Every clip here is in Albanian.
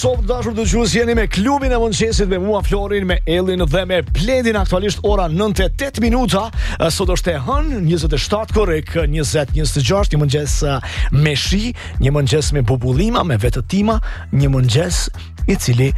Sot dashur dëgjues jeni me klubin e mëngjesit me mua Florin, me Ellin dhe me Bledin. Aktualisht ora 9:08 minuta. Sot është e hënë, 27 korrik 2026, një mëngjes me shi, një mëngjes me bubullima, me vetëtima, një mëngjes i cili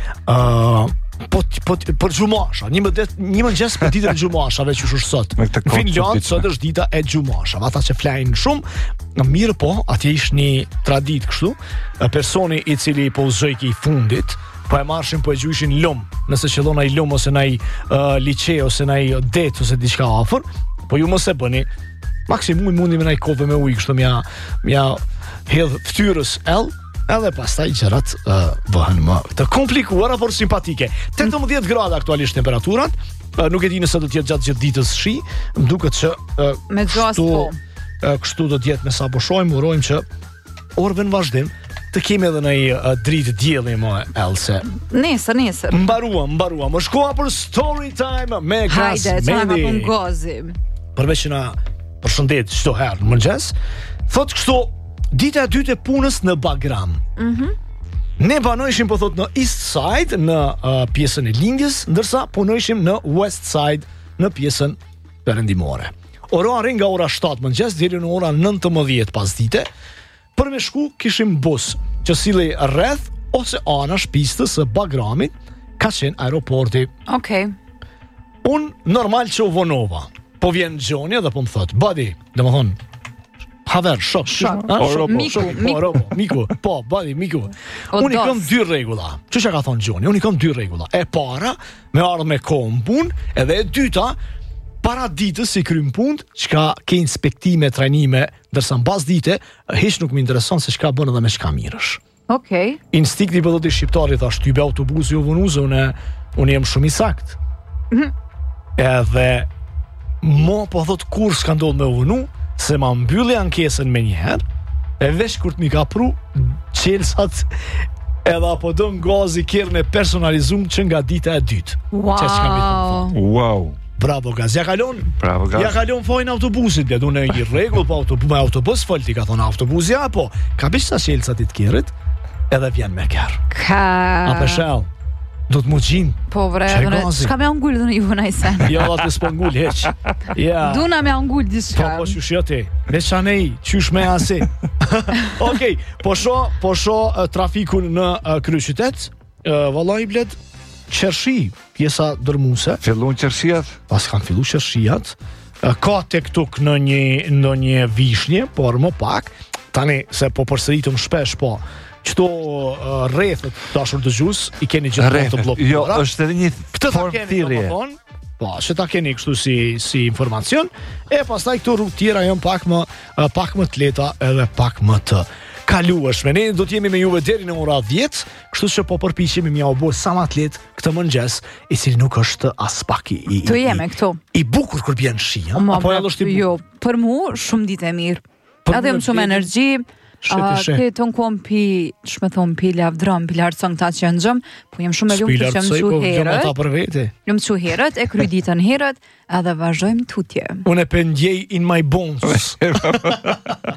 për gjumasha, një mëngjes për ditën e gjumashave që është sot. Në Finland sot është dita e gjumashave. Ata që flajnë shumë, mirë po, atje ishte një traditë kështu, personi i cili po uzojki i fundit, po e marshin, po e gjujshin lum, nëse qëllon ai lum ose nai lice ose nai det ose diçka afër, po ju mos e bëni. Maksimumi mundi me nai kove me ujë kështu mja hedh fytyrës edhe pastaj gjërat bëhen më të komplikuara por simpatike. 18 gradë aktualisht temperaturat. Nuk e di nëse do të jetë gjatë gjithë ditës shi, më duket që me gjas po. Kështu do të jetë me sa po shohim, urojmë që orëve në vazhdim të kemi edhe një dritë dielli më else. Nesër. Mbaruam. Më shkoa për story time me Gras Medi. Hajde, çfarë pun gozim. Përveç që na përshëndet çdo herë në mëngjes, thotë kështu: dita e dytë e punës në Bagram. Ne banojshim po thot në East Side në pjesën e lindjes, ndërsa punojshim në West Side në pjesën perëndimore. Orari nga ora 7 mëngjes deri në ora 19 pasdite. Për me shku kishim bus që sillej rreth ose anash pistës së Bagramit, ka qenë aeroporti. Okej. Unë normal që u vonova. Po vjen Gjoni dhe po më thot: "Buddy, domethënë haver, shok. Miku. Po, buddy, miku. Unë i kam dy rregulla. Ç'është ka thonë Gjoni? Unë i kam dy rregulla. E para, me ardhmë me kohë në punë, edhe e dyta, para ditës si krym punë, çka ke inspektime, trajnime, ndërsa mbas dite hiç nuk më intereson se çka bën edhe me çka mirësh. Okej. Instikti po thotë shqiptari thash, ty be autobusi u vonuze, unë jam shumë i sakt. Edhe mo po thot kur s'ka ndodhur me vonu, se ma mbylli ankesën me njëherë, e vesh kur t'mi ka pru qelsat edhe apo do ngazi kjerën e personalizum që nga dita e dytë. Wow. Bravo Gaz, ja kalon fojnë autobusit, blet, unë e i rregull, po autobus folti, ka thonë autobusi, apo ka bish sa qelsat i t'kjerit, edhe vjen me kjerë. A peshel, do të muqin. Po vre, çka me angull dhe në ju në isen. Ja, dhe të s'pëngull, heq. Duna me angull diska. Po shushjati, me qanej, qysh me asi. Okej, po sho trafikun në kryeqytet, vallai blet, qershi, pjesa dërmuese. Fillon qershijat? Pas kanë fillu qershijat. Ka tek tuk në një vishnje, por më pak. Tani se po përsëritum shpesh, po qëto rrethët dashur dëgjues i keni gjithmonë të bllokuara. Jo, është edhe një formë thirrje. Po, që ta keni kështu si informacion, e pastaj këto rrugë tjera janë pak më të lehta edhe pak më të kalueshme. Ne do të jemi me juve deri në ora 10, kështu që po përpiqemi mja u bë sa më të lehtë këtë mëngjes, i cili nuk është as pak Të jemi këtu. I bukur kur bjen shi, apo ja është i bukur. Jo, për mua shumë ditë e mirë. Edhe më shumë energji. Këtë të në kom pi lavdram, pi lartësën këta që në gjëm, po jem shumë e lumë të që më që herët, e kry ditën herët, edhe vazhdojmë tutje. Unë e pendjej in my bones.